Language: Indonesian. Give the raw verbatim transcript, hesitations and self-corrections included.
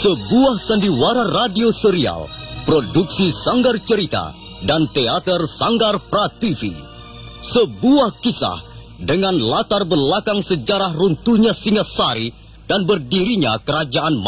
Sebuah sandiwara radio serial, produksi Sanggar Cerita dan teater Sanggar Prativi. Sebuah kisah dengan latar belakang sejarah runtuhnya Singasari dan berdirinya kerajaan